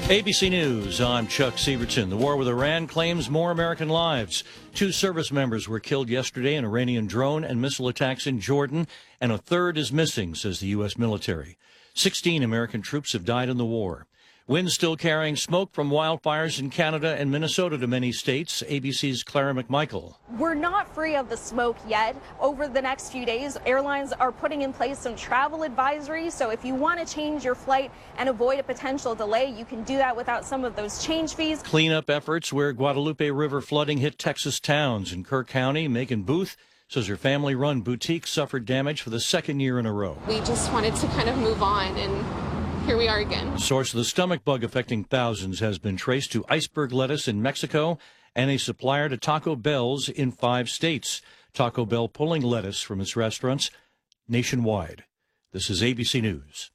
ABC News, I'm Chuck Sievertson. The war with Iran claims more American lives. 2 service members were killed yesterday in Iranian drone and missile attacks in Jordan, and a third is missing, says the U.S. military. 16 American troops have died in the war. Winds still carrying smoke from wildfires in Canada and Minnesota to many states. ABC's Clara McMichael. We're not free of the smoke yet. Over the next few days, airlines are putting in place some travel advisories. So if you want to change your flight and avoid a potential delay, you can do that without some of those change fees. Cleanup efforts where Guadalupe River flooding hit Texas towns. In Kirk County, Megan Booth says her family-run boutique suffered damage for the second year in a row. We just wanted to kind of move on, and here we are again. The source of the stomach bug affecting thousands has been traced to iceberg lettuce in Mexico and a supplier to Taco Bell's in 5 states. Taco Bell pulling lettuce from its restaurants nationwide. This is ABC News.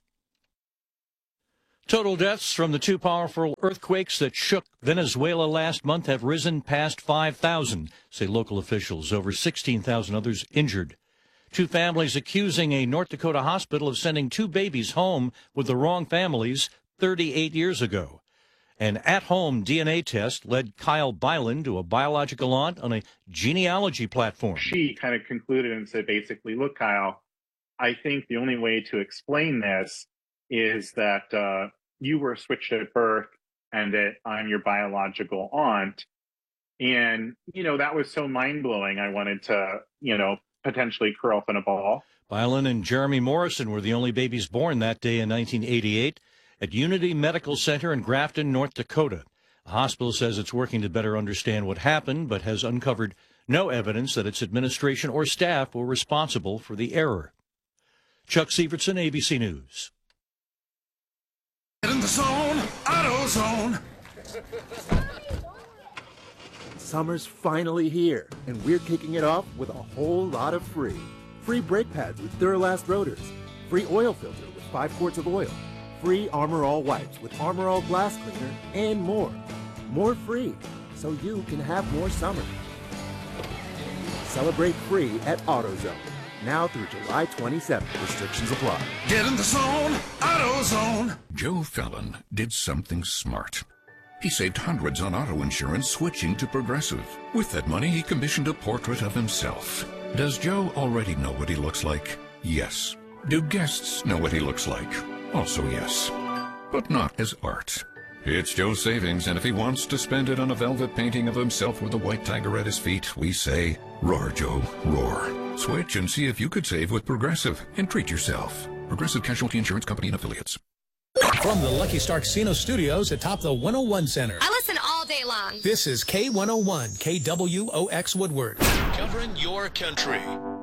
Total deaths from the 2 powerful earthquakes that shook Venezuela last month have risen past 5,000, say local officials. Over 16,000 others injured. 2 families accusing a North Dakota hospital of sending 2 babies home with the wrong families 38 years ago. An at-home DNA test led Kyle Byland to a biological aunt on a genealogy platform. She kind of concluded and said, basically, look, Kyle, I think the only way to explain this is that you were switched at birth and that I'm your biological aunt. And, that was so mind-blowing. I wanted to, potentially curl up in a ball. Byland and Jeremy Morrison were the only babies born that day in 1988 at Unity Medical Center in Grafton, North Dakota. The hospital says it's working to better understand what happened, but has uncovered no evidence that its administration or staff were responsible for the error. Chuck Sievertson, ABC News. Get in the zone, AutoZone. Summer's finally here, and we're kicking it off with a whole lot of free. Free brake pads with Duralast rotors. Free oil filter with 5 quarts of oil. Free Armor All wipes with Armor All glass cleaner, and more. More free, so you can have more summer. Celebrate free at AutoZone. Now through July 27th. Restrictions apply. Get in the zone, AutoZone. Joe Fallon did something smart. He saved hundreds on auto insurance switching to Progressive. With that money, he commissioned a portrait of himself. Does Joe already know what he looks like? Yes. Do guests know what he looks like? Also yes. But not as art. It's Joe's savings, and if he wants to spend it on a velvet painting of himself with a white tiger at his feet, we say, roar, Joe, roar. Switch and see if you could save with Progressive and treat yourself. Progressive Casualty Insurance Company and Affiliates. From the Lucky Star Casino Studios atop the 101 Center. I listen all day long. This is K101, KWOX Woodward. Covering your country.